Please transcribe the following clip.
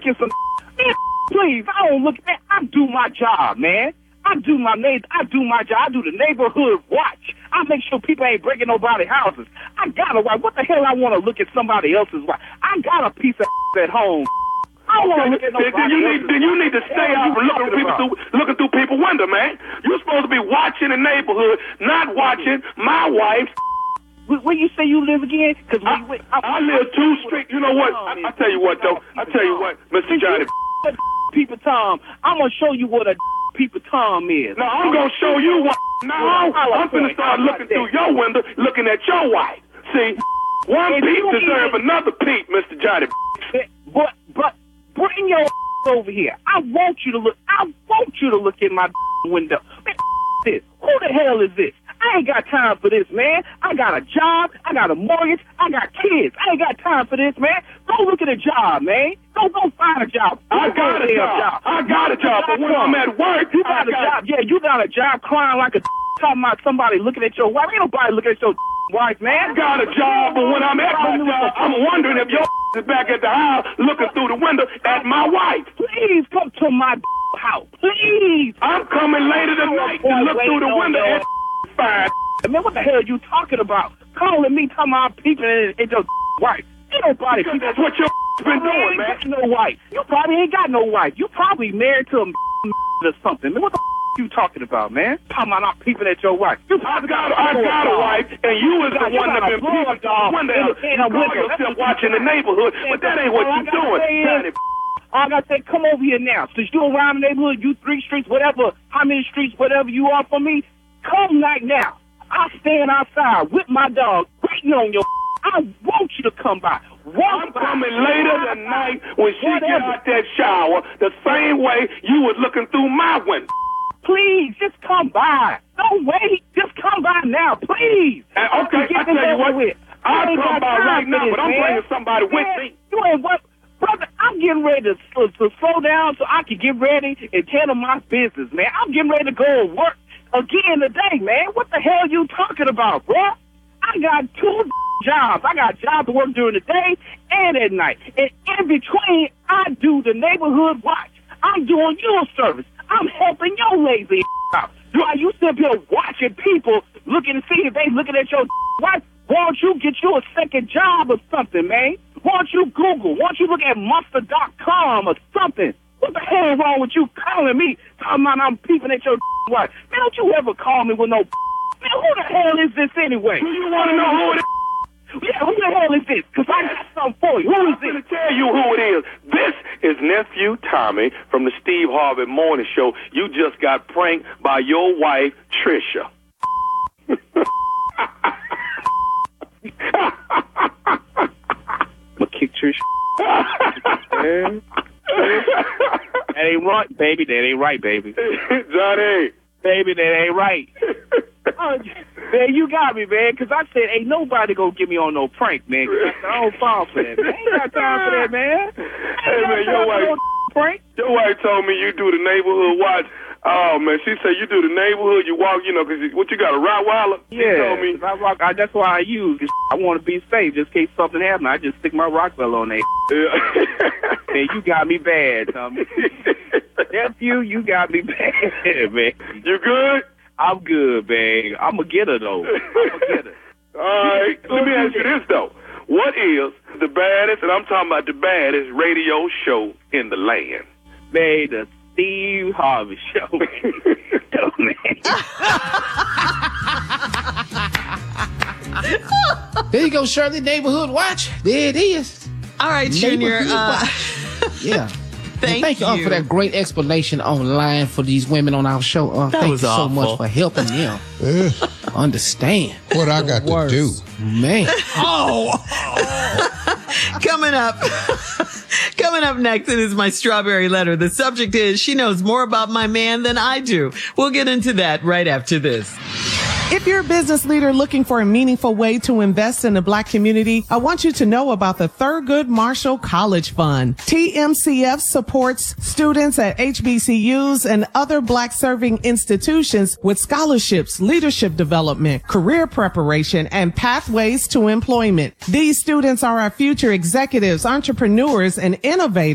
looking some man, please, I don't look, man, I do my job, man. I do my job. I do the neighborhood watch. I make sure people ain't breaking nobody's houses. I got a wife. What the hell I want to look at somebody else's wife? I got a piece of at home. I don't want to look at nobody else's. Then you need to stay out from looking through people's window, man. You're supposed to be watching the neighborhood, not watching my wife. Where you say you live again? Cause I live 2 streets. You know what? I tell you what, though. I tell you what, Mr. Johnny. Peeper Tom, I'm gonna show you what a Peeper Tom is. No, I'm gonna show you what. Now I'm gonna start looking through your window, looking at your wife. See, one peep deserves another peep, Mr. Johnny. But bring your over here. I want you to look in my window. Man, this. Who the hell is this? I ain't got time for this, man. I got a job. I got a mortgage. I got kids. I ain't got time for this, man. Go look at a job, man. Go find a job. I got a job. But when I'm at work, you got a job. Yeah, you got a job crying like a talking about somebody looking at your wife. Ain't nobody looking at your wife, man. I got a job, but when I'm at my job, I'm wondering if your is back at the house looking through the window at my wife. Please come to my house. Please. I'm coming later tonight to look through the window at fine. Man, what the hell are you talking about? Calling me, talking about peeping at your wife. Ain't nobody. That's what your been doing, man. No wife. You probably ain't got no wife. You probably married to a or something. Man, what the you talking about, man? Talking about not peeping at your wife. I got a wife, and you was the one that been peeping you call yourself watching the neighborhood, but that ain't what you doing. I gotta say, come over here now. Since you around the neighborhood, you 3 streets, whatever, how many streets, whatever you are from me, come right now. I stand outside with my dog waiting on your. I want you to come by. I'm coming later tonight when she get out that shower, the same way you was looking through my window. Please, just come by. Don't wait. Just come by now, please. Okay, I tell you what. I'll come by right now, but I'm bringing somebody with me. You ain't what? Brother, I'm getting ready to slow down so I can get ready and handle my business, man. I'm getting ready to go to work again today, man. What the hell you talking about, bro? I got 2 jobs. I got jobs to work during the day and at night. And in between, I do the neighborhood watch. I'm doing your service. I'm helping your lazy out. While you sit here watching people looking to see if they looking at your wife, why don't you get you a second job or something, man? Why don't you Google? Why don't you look at Monster.com or something? What the hell is wrong with you calling me, talking about I'm peeping at your wife? Man, don't you ever call me with no man, who the hell is this anyway? Do you want to know who it is? Yeah, who the hell is this? Because I got something for you. Who is this? I'm going to tell you who it is. This is Nephew Tommy from the Steve Harvey Morning Show. You just got pranked by your wife, Trisha. I'm going to kick Trisha. That ain't right, baby. That ain't right, baby. Johnny. Baby, that ain't right. Man, you got me, man, because I said ain't nobody gonna get me on no prank, man. I don't fall for that, man. Ain't got time for that, man. Hey, man, your wife told me you do the neighborhood watch. Oh, man, she said you do the neighborhood, you walk, you know, because what you got, a Rottweiler? Yeah, told me. That's why I use it. I want to be safe, just in case something happens. I just stick my Rockwell on there. Yeah. Man, you got me bad, Tommy. Nephew, you got me bad, man. You good? I'm good, man. I'm going to get her, though. I'm going to get her. All right. Let me ask you this, though. What is the baddest, and I'm talking about the baddest radio show in the land? Man, the Steve Harvey Show. Oh, man. There you go, Shirley. Neighborhood Watch. There it is. All right, Junior. Yeah. Thank you for that great explanation online for these women on our show. Thank you so much for helping them understand what I got to do. Man. Coming up next, it is my strawberry letter. The subject is, she knows more about my man than I do. We'll get into that right after this. If you're a business leader looking for a meaningful way to invest in the Black community, I want you to know about the Thurgood Marshall College Fund. TMCF supports students at HBCUs and other Black-serving institutions with scholarships, leadership development, career preparation, and pathways to employment. These students are our future executives, entrepreneurs, and innovators.